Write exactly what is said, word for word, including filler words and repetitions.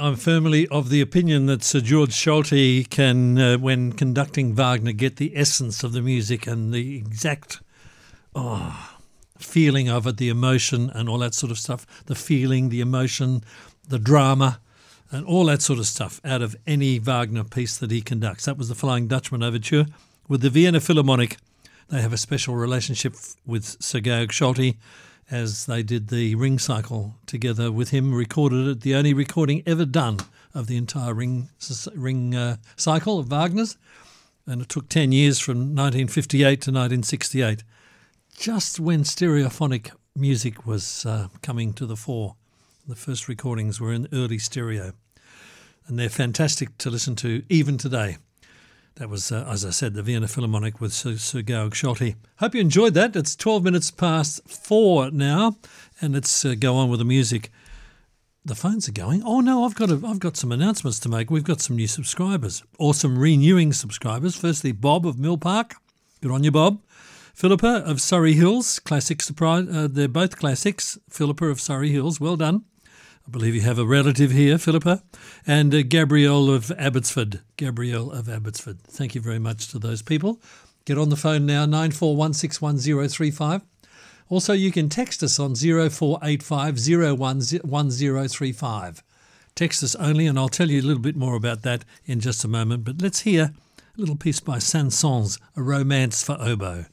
I'm firmly of the opinion that Sir George Solti can, uh, when conducting Wagner, get the essence of the music and the exact oh, feeling of it, the emotion and all that sort of stuff, the feeling, the emotion, the drama and all that sort of stuff out of any Wagner piece that he conducts. That was the Flying Dutchman Overture. With the Vienna Philharmonic, they have a special relationship with Sir Georg Solti, as they did the Ring Cycle together with him, recorded it, the only recording ever done of the entire Ring ring uh, cycle of Wagner's. And it took ten years from nineteen fifty-eight to nineteen sixty-eight, just when stereophonic music was uh, coming to the fore. The first recordings were in early stereo, and they're fantastic to listen to even today. That was, uh, as I said, the Vienna Philharmonic with Sir, Sir Georg Solti. Hope you enjoyed that. It's twelve minutes past four now, and let's uh, go on with the music. The phones are going. Oh no, I've got a, I've got some announcements to make. We've got some new subscribers, or some renewing subscribers. Firstly, Bob of Mill Park. Good on you, Bob. Philippa of Surrey Hills, classic surprise. Uh, they're both classics. Philippa of Surrey Hills, well done. I believe you have a relative here, Philippa. And uh, Gabrielle of Abbotsford. Gabrielle of Abbotsford. Thank you very much to those people. Get on the phone now, nine four one six one zero three five. Also, you can text us on zero four eight five zero one one zero three five. Text us only, and I'll tell you a little bit more about that in just a moment. But let's hear a little piece by Saint-Saëns, A Romance for Oboe.